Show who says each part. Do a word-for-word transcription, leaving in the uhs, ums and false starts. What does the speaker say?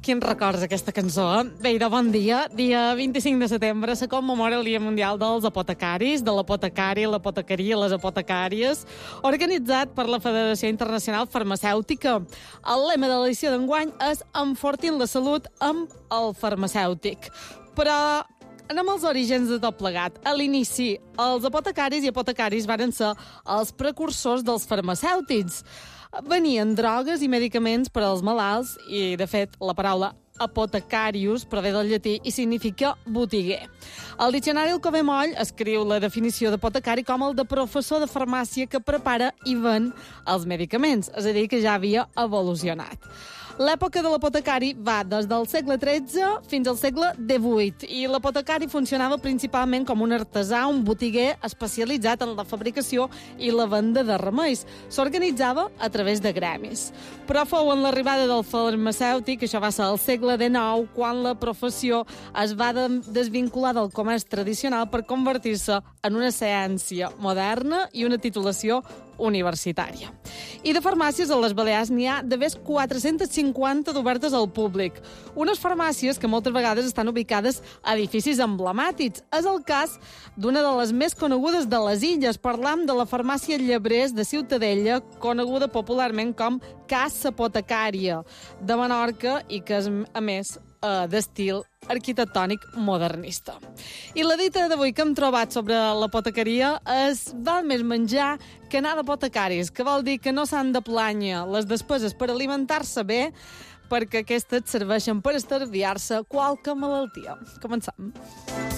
Speaker 1: Quin records aquesta cançó, eh? Bé, de bon dia. Dia vint-i-cinc de setembre se commemora el Dia Mundial dels Apotecaris, de l'apotecari, l'apotecaria, les apotecàries, organitzat per la Federació Internacional Farmacèutica. El lema de l'edició d'enguany és Enfortint la salut amb el farmacèutic. Però anem als orígens de tot plegat. A l'inici, els apotecaris i apotecaris varen ser els precursors dels farmacèutics. Venien drogues i medicaments per als malalts i, de fet, la paraula apotecarius prové del llatí i significa botiguer. El diccionari Alcover Moll escriu la definició d'apotecari com el de professor de farmàcia que prepara i ven els medicaments, és a dir, que ja havia evolucionat. L'època de l'apotecari va des del segle tretze fins al segle divuit i l'apotecari funcionava principalment com un artesà, un botiguer especialitzat en la fabricació i la venda de remeis. S'organitzava a través de gremis. Però fou en l'arribada del farmacèutic, això va ser al segle dinou, quan la professió es va desvincular del comerç tradicional per convertir-se en una ciència moderna i una titulació universitària. I de farmàcies a les Balears n'hi ha de més quatre-centes cinquanta d'obertes al públic. Unes farmàcies que moltes vegades estan ubicades a edificis emblemàtics. És el cas d'una de les més conegudes de les illes. Parlam de la farmàcia Llebrers de Ciutadella, coneguda popularment com Casa Apotecària de Menorca i que és, a més, d'estil arquitectònic modernista. I la dita d'avui que hem trobat sobre l'apotecaria és val més menjar que anar d'apotecaris, que vol dir que no s'han de plànyer les despeses per alimentar-se bé, perquè aquestes serveixen per estalviar-se qualque malaltia. Comencem.